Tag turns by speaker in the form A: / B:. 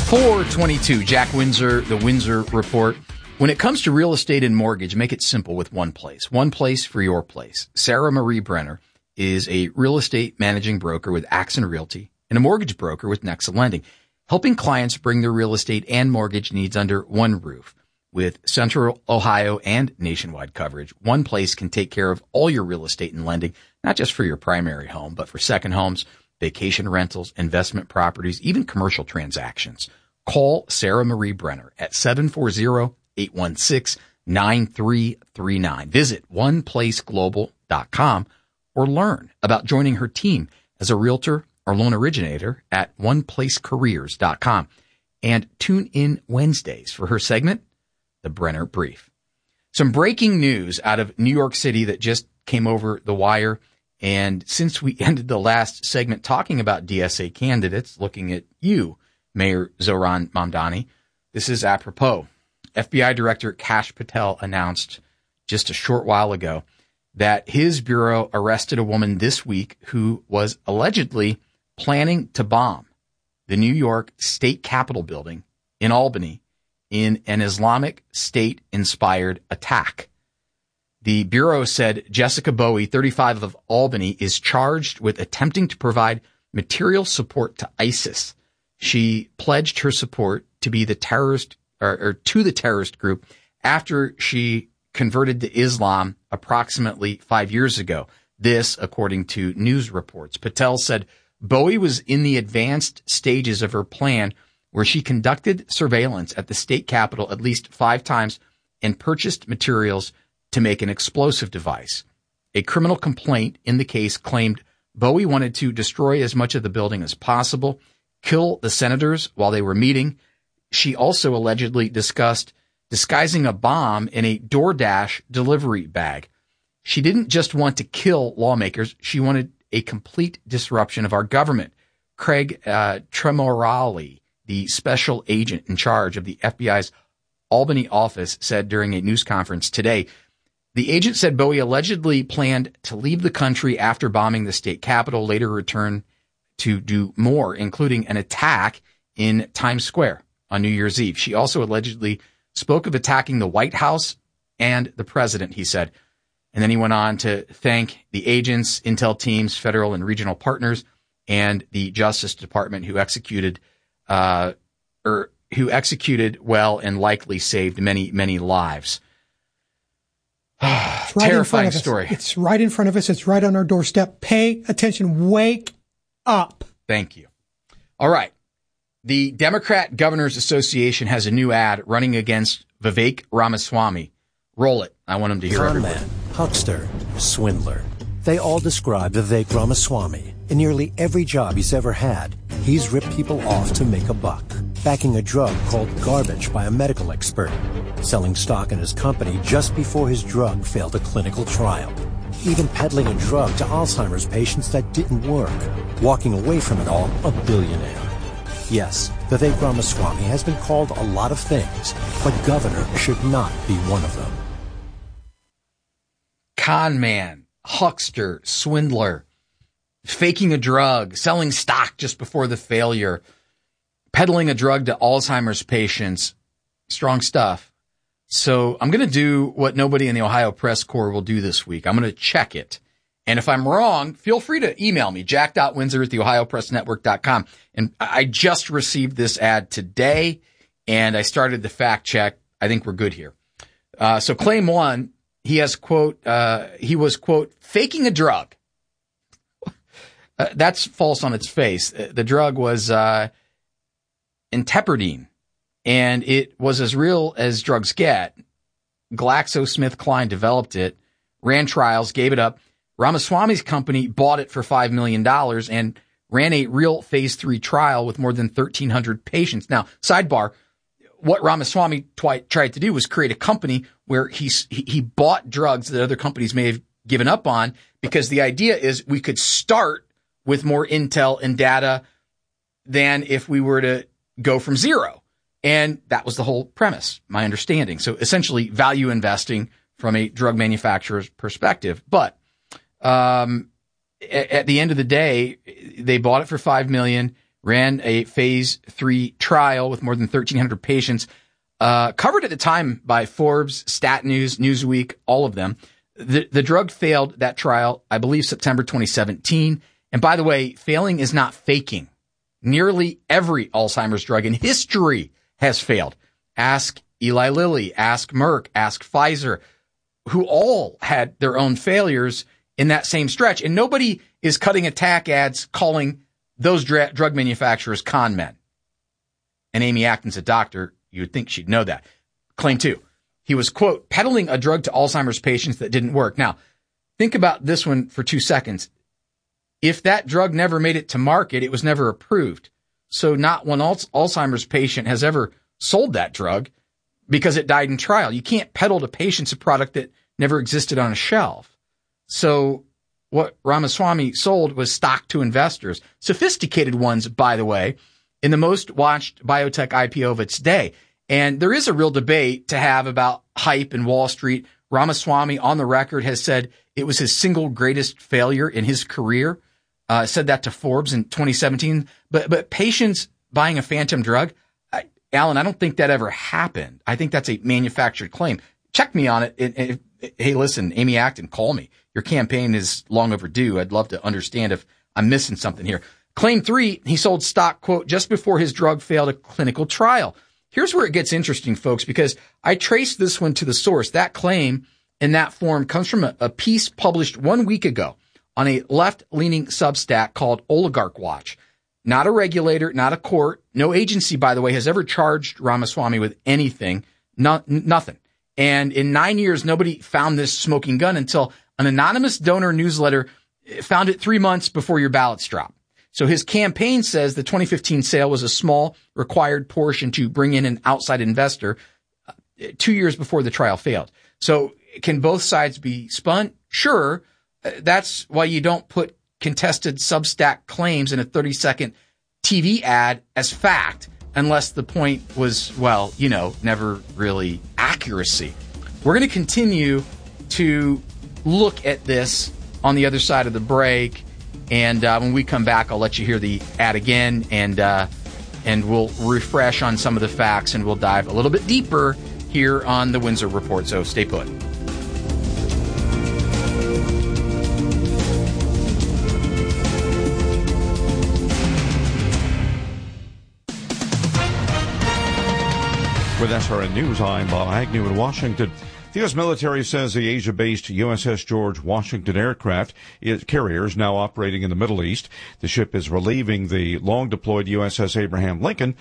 A: 422, Jack Windsor, the Windsor Report. When it comes to real estate and mortgage, make it simple with one place. One place for your place. Sarah Marie Brenner is a real estate managing broker with Axon Realty and a mortgage broker with Nexa Lending, helping clients bring their real estate and mortgage needs under one roof. With Central Ohio and nationwide coverage, one place can take care of all your real estate and lending, not just for your primary home, but for second homes, vacation rentals, investment properties, even commercial transactions. Call Sarah Marie Brenner at 740-816-9339. Visit oneplaceglobal.com or learn about joining her team as a realtor or loan originator at oneplacecareers.com. And tune in Wednesdays for her segment, The Brenner Brief. Some breaking news out of New York City that just came over the wire. And since we ended the last segment talking about DSA candidates, looking at you, Mayor Zohran Mamdani, this is apropos. FBI Director Kash Patel announced just a short while ago that his bureau arrested a woman this week who was allegedly planning to bomb the New York State Capitol building in Albany in an Islamic State-inspired attack. The Bureau said Jessica Bowie, 35 of Albany, is charged with attempting to provide material support to ISIS. She pledged her support to be the terrorist or to the terrorist group after she converted to Islam approximately 5 years ago. This, according to news reports. Patel said Bowie was in the advanced stages of her plan where she conducted surveillance at the state capitol at least 5 times and purchased materials to make an explosive device. A criminal complaint in the case claimed Bowie wanted to destroy as much of the building as possible, kill the senators while they were meeting. She also allegedly discussed disguising a bomb in a DoorDash delivery bag. She didn't just want to kill lawmakers. She wanted a complete disruption of our government. Craig Tremorali, the special agent in charge of the FBI's Albany office, said during a news conference today. The agent said Bowie allegedly planned to leave the country after bombing the state capitol, later return to do more, including an attack in Times Square on New Year's Eve. She also allegedly spoke of attacking the White House and the president, he said. And then he went on to thank the agents, intel teams, federal and regional partners, and the Justice Department who executed well and likely saved many, many lives.
B: Right,
A: terrifying story.
B: It's right in front of us. It's right on our doorstep. Pay attention. Wake up.
A: Thank you. All right. The Democrat Governors Association has a new ad running against Vivek Ramaswamy. Roll it. I want him to hear everybody.
C: Con man, huckster, swindler. They all describe Vivek Ramaswamy. In nearly every job he's ever had, he's ripped people off to make a buck. Backing a drug called garbage by a medical expert. Selling stock in his company just before his drug failed a clinical trial. Even peddling a drug to Alzheimer's patients that didn't work. Walking away from it all a billionaire. Yes, Vivek Ramaswamy has been called a lot of things, but governor should not be one of them.
A: Con man, huckster, swindler, faking a drug, selling stock just before the failure, peddling a drug to Alzheimer's patients. Strong stuff. So I'm going to do what nobody in the Ohio Press Corps will do this week. I'm going to check it. And if I'm wrong, feel free to email me, jack.windsor@theohiopressnetwork.com. And I just received this ad today, and I started the fact check. I think we're good here. So claim one, he was, quote, faking a drug. That's false on its face. The drug was Intepirdine, and it was as real as drugs get. GlaxoSmithKline developed it, ran trials, gave it up. Ramaswamy's company bought it for $5 million and ran a real phase 3 trial with more than 1,300 patients. Now, sidebar, what Ramaswamy tried to do was create a company where he bought drugs that other companies may have given up on, because the idea is we could start with more intel and data than if we were to go from zero. And that was the whole premise, my understanding. So essentially value investing from a drug manufacturer's perspective. But at the end of the day, they bought it for $5 million, ran a phase 3 trial with more than 1,300 patients, covered at the time by Forbes, Stat News, Newsweek, all of them. The drug failed that trial, I believe, September 2017. And by the way, failing is not faking. Nearly every Alzheimer's drug in history has failed. Ask Eli Lilly, ask Merck, ask Pfizer, who all had their own failures in that same stretch. And nobody is cutting attack ads calling those drug manufacturers con men. And Amy Acton's a doctor. You would think she'd know that. Claim 2. He was, quote, peddling a drug to Alzheimer's patients that didn't work. Now, think about this one for 2 seconds. If that drug never made it to market, it was never approved. So not one Alzheimer's patient has ever sold that drug because it died in trial. You can't peddle to patients a product that never existed on a shelf. So what Ramaswamy sold was stock to investors, sophisticated ones, by the way, in the most watched biotech IPO of its day. And there is a real debate to have about hype in Wall Street. Ramaswamy, on the record, has said it was his single greatest failure in his career. Said that to Forbes in 2017. But patients buying a phantom drug, Alan, I don't think that ever happened. I think that's a manufactured claim. Check me on it. Hey, listen, Amy Acton, call me. Your campaign is long overdue. I'd love to understand if I'm missing something here. Claim 3, he sold stock, quote, just before his drug failed a clinical trial. Here's where it gets interesting, folks, because I traced this one to the source. That claim in that form comes from a piece published 1 week ago on a left-leaning Substack called Oligarch Watch. Not a regulator, not a court. No agency, by the way, has ever charged Ramaswamy with anything. Nothing. And in 9 years, nobody found this smoking gun until an anonymous donor newsletter found it 3 months before your ballots drop. So his campaign says the 2015 sale was a small required portion to bring in an outside investor 2 years before the trial failed. So can both sides be spun? Sure. That's why you don't put contested Substack claims in a 30-second TV ad as fact unless the point was, well, never really accuracy. We're going to continue to look at this on the other side of the break. And when we come back, I'll let you hear the ad again, and we'll refresh on some of the facts, and we'll dive a little bit deeper here on the Windsor Report. So stay put.
D: With SRN News, I'm Bob Agnew in Washington. The U.S. military says the Asia-based USS George Washington aircraft carrier is now operating in the Middle East. The ship is relieving the long-deployed USS Abraham Lincoln